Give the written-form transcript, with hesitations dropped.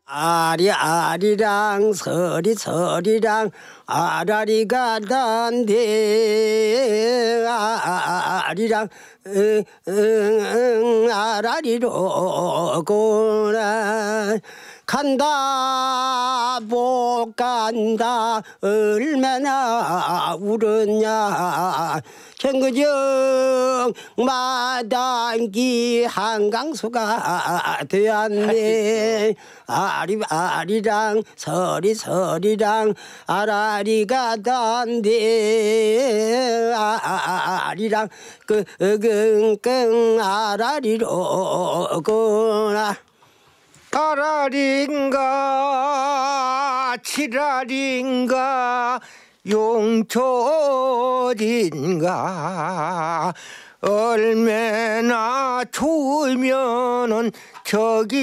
아리아리랑 서리서리랑 아라리가 단대 아리랑 아라리로구나 간다 못 간다 얼마나 울었냐 청구정 마당기 한강수가 되었네 아리랑 서리서리랑 아라리가 단대 아리랑 끙끙 아라리로구나 아라린가 칠라린가 용초인가 얼마나 좋으면은 저기